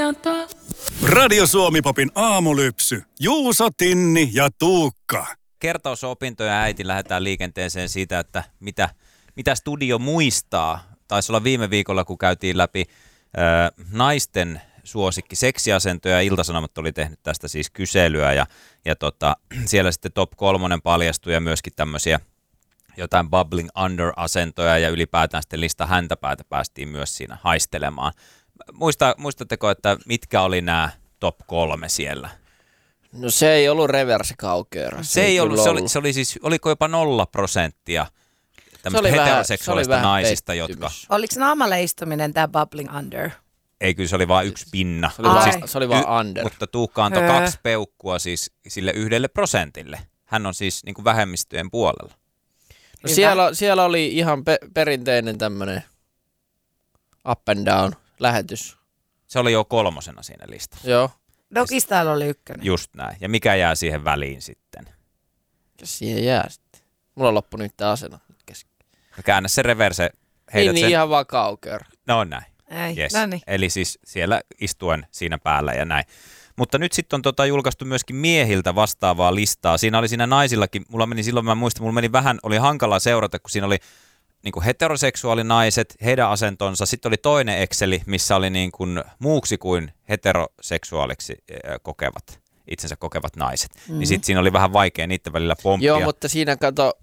Huomenta. Radio Suomi-popin aamulypsy. Juuso, Tinni ja Tuukka. Kertausopintoja äiti lähdetään liikenteeseen siitä, että mitä studio muistaa. Taisi olla viime viikolla, kun käytiin läpi naisten suosikki seksiasentoja. Ilta-Sanomat oli tehnyt tästä siis kyselyä ja siellä sitten top 3 paljastui ja myöskin tämmöisiä jotain bubbling under-asentoja ja ylipäätään sitten lista häntäpäätä päästiin myös siinä haistelemaan. Muistatteko, että mitkä oli nämä top 3 siellä? No se ei ollut reverse cowgirl. Se ei ollut, se oli siis, oliko jopa 0% tämmöistä heteroseksuaalista naisista, jotka... Oliko naamalle istuminen tämä bubbling under? Ei, kyllä se oli vain yksi pinna. Se oli vaan under. Mutta Tuukka antoi 2 peukkua siis sille 1%. Hän on siis niin kuin vähemmistöjen puolella. No siellä oli ihan perinteinen tämmöinen up and down lähetys. Se oli jo 3 siinä listassa. Joo. Doggy Style oli 1. Just näin. Ja mikä jää siihen väliin sitten? Siihen jää sitten. Mulla on loppunut nyt tämä asento kesken. Käännä se reverse. Niin ihan vaan cowgirl. No näin. Yes. Noniin. Eli siis siellä istuen siinä päällä ja näin. Mutta nyt sitten on julkaistu myöskin miehiltä vastaavaa listaa. Siinä oli siinä naisillakin, mulla meni vähän, oli hankalaa seurata, kun siinä oli niin kuin heteroseksuaalinaiset, heidän asentonsa. Sitten oli toinen Exceli, missä oli niin kuin muuksi kuin heteroseksuaaliksi itsensä kokevat naiset. Mm-hmm. Niin sitten siinä oli vähän vaikea niiden välillä pomppia. Joo, mutta siinä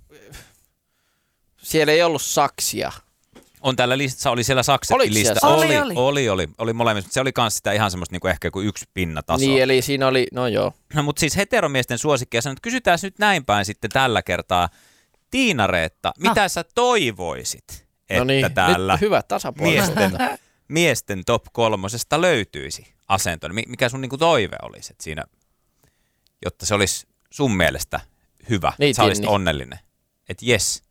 siellä ei ollut saksia. On täällä listassa, oli siellä saksetkin lista. Oli molemmissa. Se oli kans sitä ihan semmoista niinku ehkä kuin 1 pinnatasoa. Niin, eli siinä oli, no joo. No, mutta siis heteromiesten suosikkia sanoo, että kysytään nyt näin päin sitten tällä kertaa. Tiina-Reetta, mitä sä toivoisit, että täällä hyvä miesten top 3 löytyisi asento? Mikä sun niinku toive olisi, että siinä, jotta se olisi sun mielestä hyvä, niin, sä olisit onnellinen, että jes.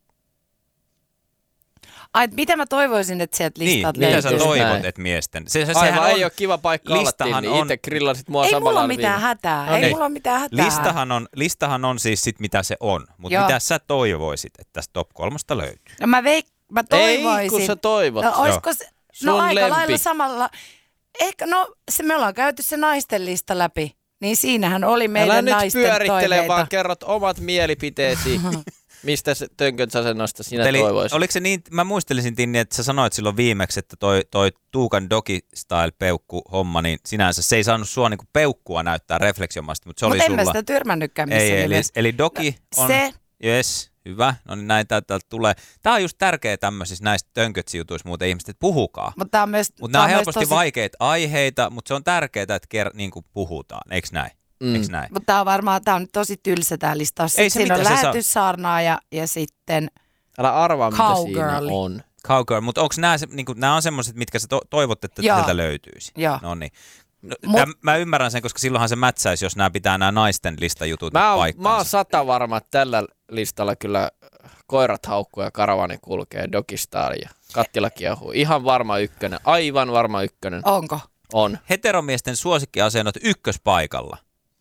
Ai, mitä mä toivoisin, että sieltä listat löytyy? löytyy? Mitä sä toivot, että miesten? Aivan ei ole kiva paikka olla, niin itse grillasit mua samalla. Ei mulla ole mitään hätää. No, ei mulla ole mitään hätää. Listahan on siis sit mitä se on, mutta mitä sä toivoisit, että tästä top 3 löytyy? No mä toivoisin. Ei, kun sä toivot. No, olisiko se, aika lempi. lailla samalla. Ehkä, me ollaan käyty se naisten lista läpi, niin siinähän oli meidän naisten toiveita. Älä nyt pyörittele, vaan kerrot omat mielipiteesi. Mistä se tönkötsasennosta sinä toivoisit? Oliko se niin, mä muistelisin Tinni, että sä sanoit silloin viimeksi, että toi Tuukan Doggy Style peukku homma, niin sinänsä se ei saanut sua niinku peukkua näyttää refleksiomaisesti, mutta se oli sulla. Mutta en mä sitä tyrmännytkään missään nimessä. Eli Doggy on, yes, hyvä, no niin näin täältä tulee. Tää on just tärkeä tämmöisissä näistä tönkötsijutuissa muuten ihmiset, että puhukaa. Mutta tää on myös, mutta nämä on helposti vaikeita aiheita, mutta se on tärkeää, että niinku puhutaan, eikö näin? Mutta tämä on tosi tylsä tämä lista. Siinä on lähetyssaarnaa ja sitten älä arvaa, mitä siinä on. Cowgirl, mutta onko nämä on semmoiset, mitkä sä toivot, että sieltä löytyisi? Joo. No niin. Mä ymmärrän sen, koska silloinhan se mätsäisi, jos nämä pitää nämä naisten listajutut paikkaansa. Mä oon 100 varma, että tällä listalla kyllä koirat haukkuu ja karavani kulkee, Doggy Style ja kattila kiehuu. Ihan varma 1, aivan varma 1. Onko? On. Heteromiesten suosikkiasennot ykköspaikalla.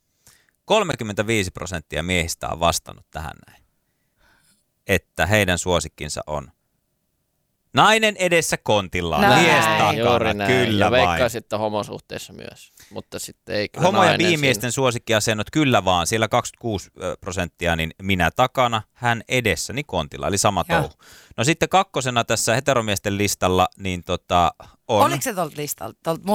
35% miehistä on vastannut tähän näin, että heidän suosikkinsa on nainen edessä kontillaan, mies takana, kyllä ja vain. veikkaisin, että homosuhteessa myös, mutta sitten ei kyllä homo- ja biimiesten suosikkiasennot kyllä vaan, siellä 26%, niin minä takana, hän edessäni kontilla, eli sama touhu. No sitten 2. tässä heteromiesten listalla, niin on... Oliko se tuolta listalta?